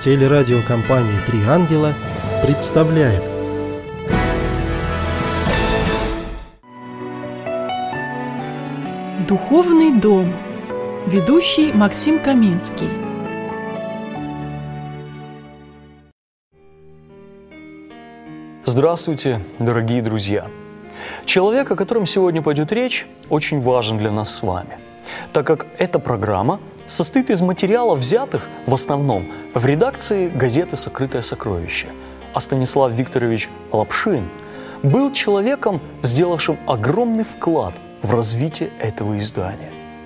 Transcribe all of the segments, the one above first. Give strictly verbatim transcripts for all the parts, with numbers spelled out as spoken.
Телерадиокомпания «Три ангела» представляет. Духовный дом. Ведущий Максим Каменский. Здравствуйте, дорогие друзья! Человек, о котором сегодня пойдет речь, очень важен для нас с вами, так как эта программа состоит из материалов, взятых в основном в редакции газеты «Сокрытое сокровище». А Станислав Викторович Лапшин был человеком, сделавшим огромный вклад в развитие этого издания.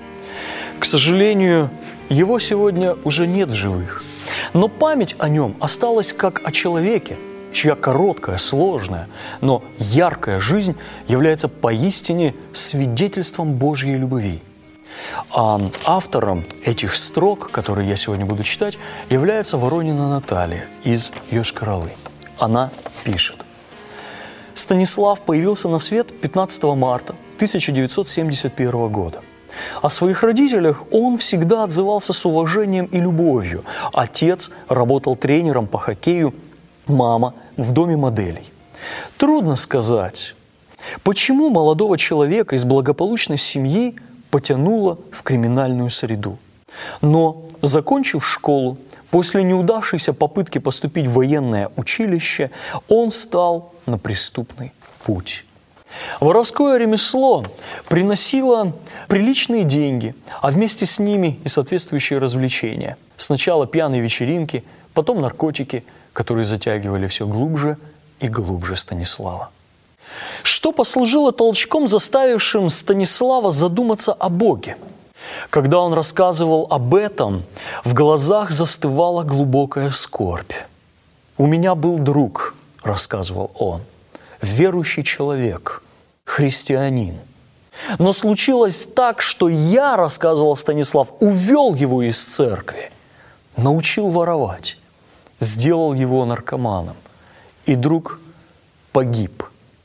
К сожалению, его сегодня уже нет в живых, но память о нем осталась как о человеке, чья короткая, сложная, но яркая жизнь является поистине свидетельством Божьей любви. А автором этих строк, которые я сегодня буду читать, является Воронина Наталья из Йошкар-Олы. Она пишет. Станислав появился на свет пятнадцатого марта тысяча девятьсот семьдесят первого года. О своих родителях он всегда отзывался с уважением и любовью. Отец работал тренером по хоккею, мама в доме моделей. Трудно сказать, почему молодого человека из благополучной семьи потянуло в криминальную среду. Но, закончив школу, после неудавшейся попытки поступить в военное училище, он стал на преступный путь. Воровское ремесло приносило приличные деньги, а вместе с ними и соответствующие развлечения. Сначала пьяные вечеринки, потом наркотики, которые затягивали все глубже и глубже Станислава. Что послужило толчком, заставившим Станислава задуматься о Боге? Когда он рассказывал об этом, в глазах застывала глубокая скорбь. «У меня был друг», – рассказывал он, – «верующий человек, христианин. Но случилось так, что я, – рассказывал Станислав, – увел его из церкви, научил воровать, сделал его наркоманом, и друг погиб.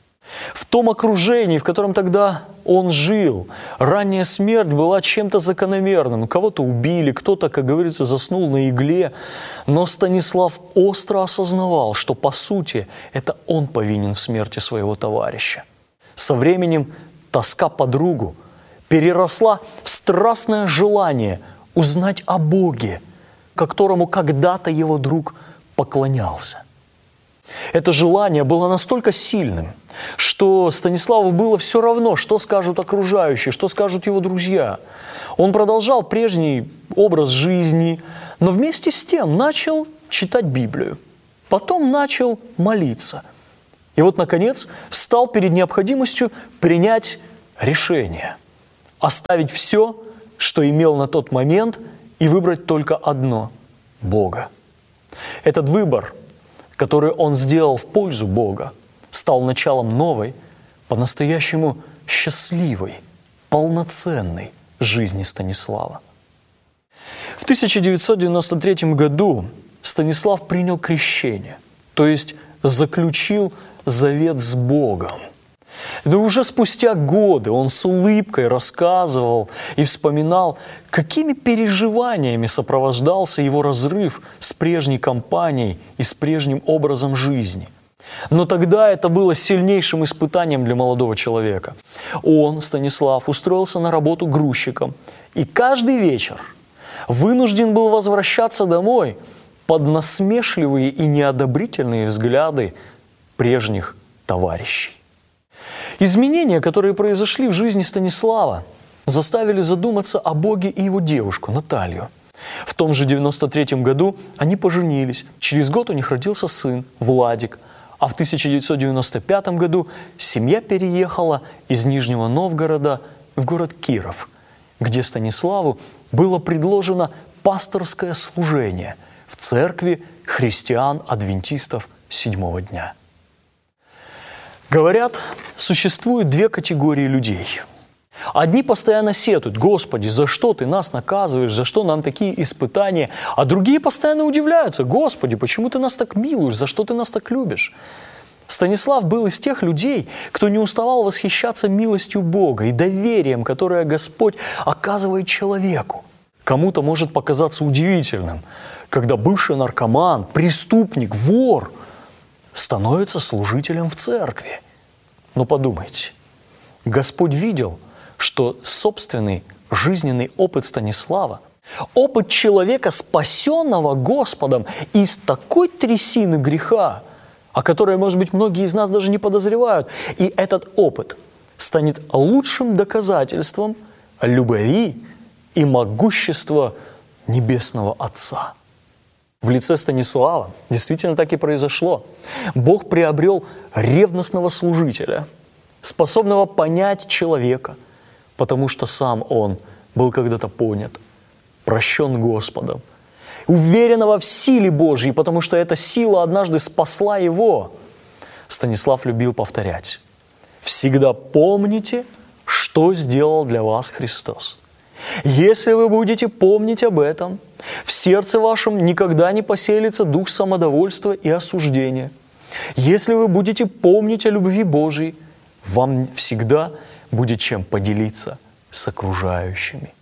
В том окружении, в котором тогда он жил, ранняя смерть была чем-то закономерным. Кого-то убили, кто-то, как говорится, заснул на игле. Но Станислав остро осознавал, что, по сути, это он повинен в смерти своего товарища. Со временем тоска по другу переросла в страстное желание узнать о Боге, которому когда-то его друг поклонялся. Это желание было настолько сильным, что Станиславу было все равно, что скажут окружающие, что скажут его друзья. Он продолжал прежний образ жизни, но вместе с тем начал читать Библию. Потом начал молиться. И вот, наконец, встал перед необходимостью принять решение. Оставить все, что имел на тот момент, и выбрать только одно – Бога. Этот выбор, который он сделал в пользу Бога, стал началом новой, по-настоящему счастливой, полноценной жизни Станислава. В тысяча девятьсот девяносто третьем году Станислав принял крещение, то есть заключил завет с Богом. Но уже спустя годы он с улыбкой рассказывал и вспоминал, какими переживаниями сопровождался его разрыв с прежней компанией и с прежним образом жизни. Но тогда это было сильнейшим испытанием для молодого человека. Он, Станислав, устроился на работу грузчиком и каждый вечер вынужден был возвращаться домой под насмешливые и неодобрительные взгляды прежних товарищей. Изменения, которые произошли в жизни Станислава, заставили задуматься о Боге и его девушку Наталью. В том же девяносто третьем году они поженились. Через год у них родился сын Владик. А в тысяча девятьсот девяносто пятом году семья переехала из Нижнего Новгорода в город Киров, где Станиславу было предложено пасторское служение в церкви христиан-адвентистов седьмого дня. Говорят, существует две категории людей. Одни постоянно сетуют: «Господи, за что Ты нас наказываешь, за что нам такие испытания?» А другие постоянно удивляются: «Господи, почему Ты нас так милуешь, за что Ты нас так любишь?» Станислав был из тех людей, кто не уставал восхищаться милостью Бога и доверием, которое Господь оказывает человеку. Кому-то может показаться удивительным, когда бывший наркоман, преступник, вор становится служителем в церкви. Но подумайте, Господь видел, что собственный жизненный опыт Станислава, опыт человека, спасенного Господом из такой трясины греха, о которой, может быть, многие из нас даже не подозревают, и этот опыт станет лучшим доказательством любви и могущества Небесного Отца. В лице Станислава действительно так и произошло. Бог приобрел ревностного служителя, способного понять человека, потому что сам он был когда-то понят, прощен Господом, уверенного в силе Божьей, потому что эта сила однажды спасла его. Станислав любил повторять: «Всегда помните, что сделал для вас Христос. Если вы будете помнить об этом, в сердце вашем никогда не поселится дух самодовольства и осуждения. Если вы будете помнить о любви Божьей, вам всегда будет чем поделиться с окружающими».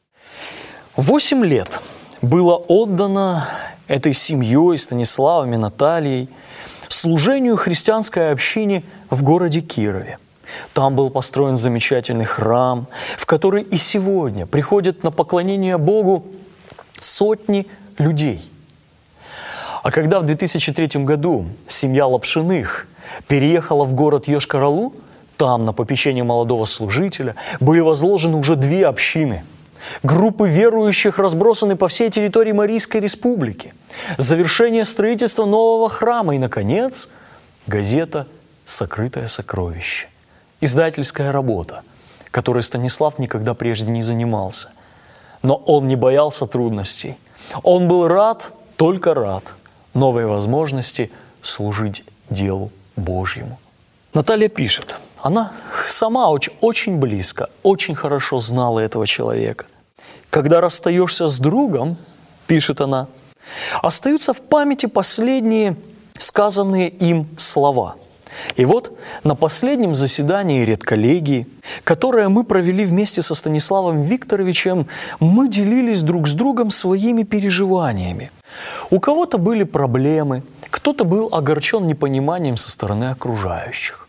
Восемь лет было отдано этой семьей, Станиславом и Натальей, служению христианской общине в городе Кирове. Там был построен замечательный храм, в который и сегодня приходят на поклонение Богу сотни людей. А когда в две тысячи третьем году семья Лапшиных переехала в город Йошкар-Олу, там на попечение молодого служителя были возложены уже две общины. Группы верующих разбросаны по всей территории Марийской республики. Завершение строительства нового храма и, наконец, газета «Сокрытое сокровище». Издательская работа, которой Станислав никогда прежде не занимался. Но он не боялся трудностей. Он был рад, только рад, новой возможности служить делу Божьему. Наталья пишет, она сама очень, очень близко, очень хорошо знала этого человека. Когда расстаешься с другом, пишет она, остаются в памяти последние сказанные им слова. И вот на последнем заседании редколлегии, которое мы провели вместе со Станиславом Викторовичем, мы делились друг с другом своими переживаниями. У кого-то были проблемы, кто-то был огорчен непониманием со стороны окружающих.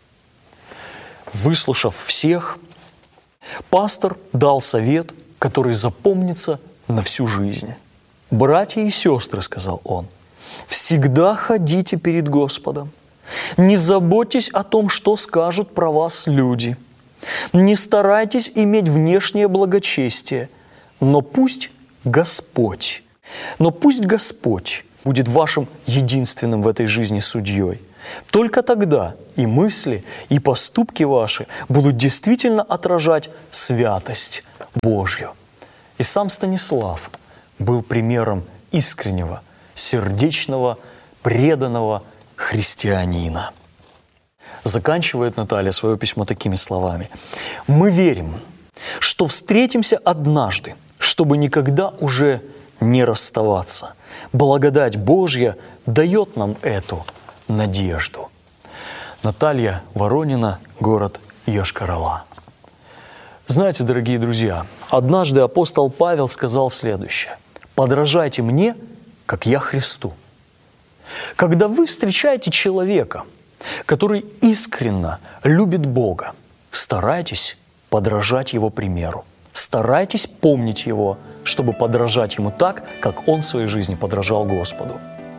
Выслушав всех, пастор дал совет, который запомнится на всю жизнь. «Братья и сестры, — сказал он, — всегда ходите перед Господом. Не заботьтесь о том, что скажут про вас люди. Не старайтесь иметь внешнее благочестие, но пусть Господь, но пусть Господь будет вашим единственным в этой жизни судьей. Только тогда и мысли, и поступки ваши будут действительно отражать святость Божью». И сам Станислав был примером искреннего, сердечного, преданного христианина. Заканчивает Наталья свое письмо такими словами. «Мы верим, что встретимся однажды, чтобы никогда уже не расставаться. Благодать Божья дает нам эту надежду». Наталья Воронина, город Йошкар-Ола. Знаете, дорогие друзья, однажды апостол Павел сказал следующее: «Подражайте мне, как я Христу». Когда вы встречаете человека, который искренне любит Бога, старайтесь подражать его примеру. Старайтесь помнить его, чтобы подражать ему так, как он в своей жизни подражал Господу.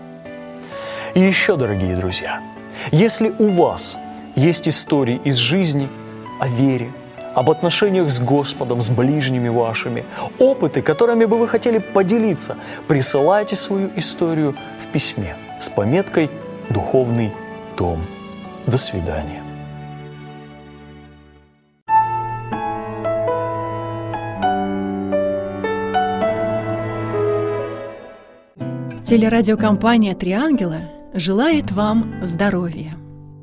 И еще, дорогие друзья, если у вас есть истории из жизни о вере, об отношениях с Господом, с ближними вашими, опыты, которыми бы вы хотели поделиться, присылайте свою историю в письме с пометкой «Духовный дом». До свидания. Телерадиокомпания «Три ангела» желает вам здоровья.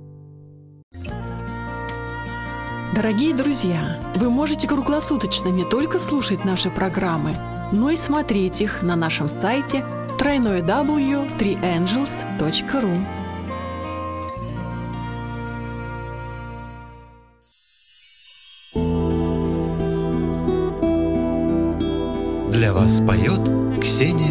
Дорогие друзья, вы можете круглосуточно не только слушать наши программы, но и смотреть их на нашем сайте дабл ю дабл ю дабл ю точка три ангелс точка ру. Для для вас поет Ксения